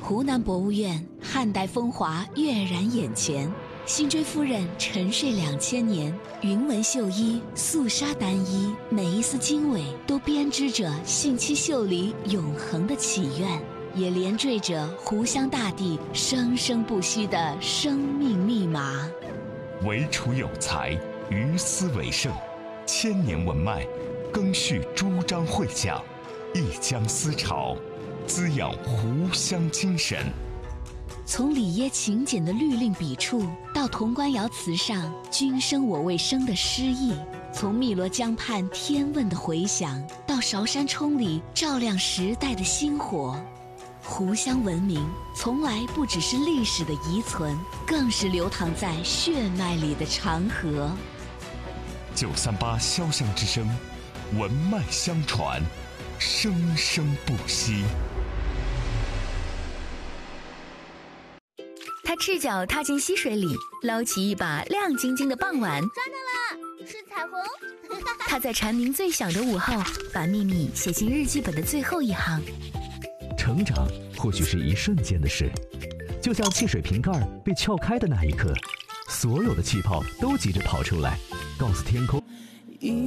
湖南博物院汉代风华跃然眼前，辛追夫人沉睡2000年，云纹绣衣，素纱单衣，每一丝经纬都编织着信七秀里永恒的祈愿，也连缀着湖湘大地生生不息的生命密码。 惟楚有才，于斯为盛，千年文脉，更续朱张会讲，一江思潮，滋养湖湘精神。 从里耶勤俭的律令笔触，到潼关窑瓷上君生我未生的诗意；从汨罗江畔天问的回响，到韶山冲里照亮时代的星火。湖湘文明从来不只是历史的遗存，更是流淌在血脉里的长河。 938潇湘之声，文脉相传，生生不息。 他赤脚踏进溪水里，捞起一把亮晶晶的傍晚。 抓到了，是彩虹。 他在蝉鸣最响的午后，把秘密写进日记本的最后一行。 成长或许是一瞬间的事，就像汽水瓶盖被撬开的那一刻，所有的气泡都急着跑出来，告诉天空。